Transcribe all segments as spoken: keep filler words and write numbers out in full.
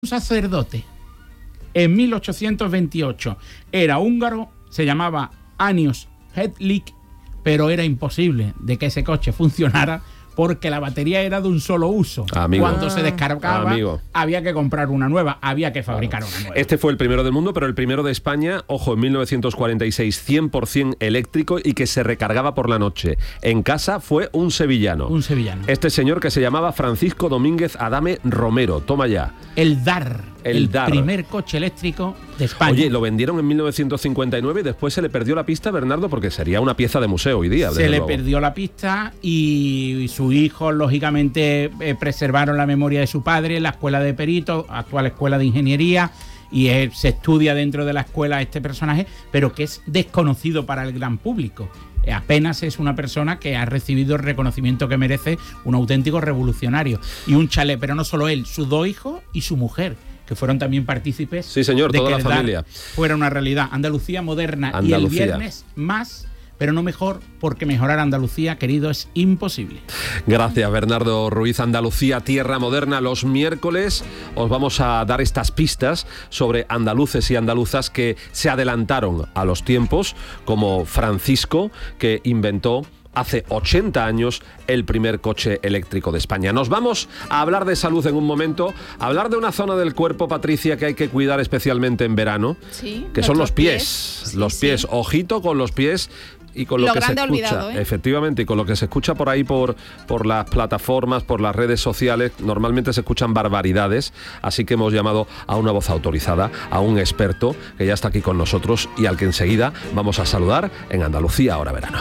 un sacerdote en mil ochocientos veintiocho, era húngaro, se llamaba Anios Hedlik, pero era imposible de que ese coche funcionara porque la batería era de un solo uso. Amigo. Cuando se descargaba, Amigo. había que comprar una nueva, había que fabricar una nueva. Este fue el primero del mundo, pero el primero de España, ojo, en mil novecientos cuarenta y seis, cien por ciento eléctrico y que se recargaba por la noche. En casa fue un sevillano. Un sevillano. Este señor que se llamaba Francisco Domínguez Adame Romero. Toma ya. El D A R. El, el D A R. primer coche eléctrico de España. Oye, lo vendieron en mil novecientos cincuenta y nueve y después se le perdió la pista, Bernardo, porque sería una pieza de museo hoy día. Se le luego. perdió la pista y sus hijos, lógicamente, eh, preservaron la memoria de su padre, la escuela de peritos, actual escuela de ingeniería, y eh, se estudia dentro de la escuela este personaje, pero que es desconocido para el gran público. Eh, apenas es una persona que ha recibido el reconocimiento que merece, un auténtico revolucionario. Y un chalet, pero no solo él, sus dos hijos y su mujer, que fueron también partícipes. Sí, señor, de toda que la el D A R familia. fuera una realidad. Andalucía moderna. Andalucía. Y el viernes más, pero no mejor, porque mejorar Andalucía, querido, es imposible. Gracias, Bernardo Ruiz. Andalucía, tierra moderna. Los miércoles os vamos a dar estas pistas sobre andaluces y andaluzas que se adelantaron a los tiempos, como Francisco, que inventó hace ochenta años el primer coche eléctrico de España. Nos vamos a hablar de salud en un momento, a hablar de una zona del cuerpo, Patricia, que hay que cuidar especialmente en verano, sí, que son los pies. pies. Los sí, pies, sí. Ojito con los pies. Y con lo, Lo que se grande escucha, olvidado, ¿eh? efectivamente, y con lo que se escucha por ahí, por, por las plataformas, por las redes sociales, normalmente se escuchan barbaridades, así que hemos llamado a una voz autorizada, a un experto que ya está aquí con nosotros y al que enseguida vamos a saludar en Andalucía Ahora Verano.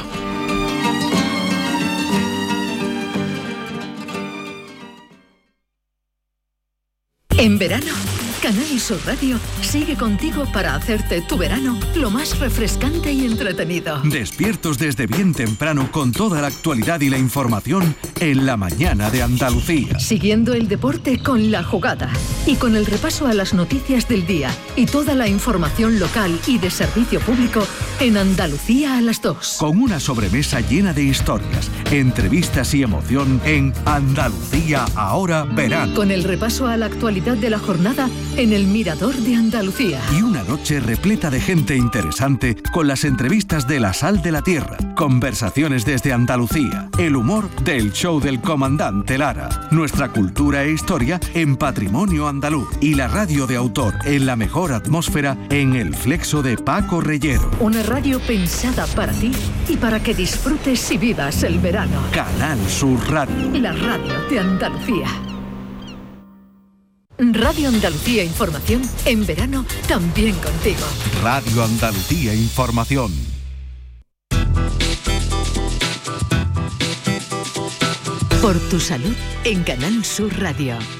En verano, Canal Sur Radio sigue contigo para hacerte tu verano lo más refrescante y entretenido. Despiertos desde bien temprano con toda la actualidad y la información en la mañana de Andalucía. Siguiendo el deporte con La Jugada y con el repaso a las noticias del día y toda la información local y de servicio público en Andalucía a las dos. Con una sobremesa llena de historias, entrevistas y emoción en Andalucía Ahora Verano. Con el repaso a la actualidad de la jornada en el Mirador de Andalucía. Y una noche repleta de gente interesante con las entrevistas de La Sal de la Tierra, conversaciones desde Andalucía, el humor del show del comandante Lara, nuestra cultura e historia en Patrimonio Andaluz y la radio de autor en la mejor atmósfera en El Flexo de Paco Reyero. Una radio pensada para ti y para que disfrutes y vivas el verano. Canal Sur Radio. La radio de Andalucía. Radio Andalucía Información en verano también contigo. Radio Andalucía Información. Por tu salud en Canal Sur Radio.